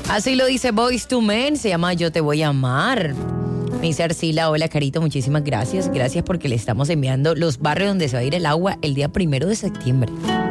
Así lo dice Boyz II Men, se llama Yo te voy a amar. Me dice Arcila, hola Carito, muchísimas gracias. Gracias porque le estamos enviando los barrios donde se va a ir el agua el día 1 de septiembre.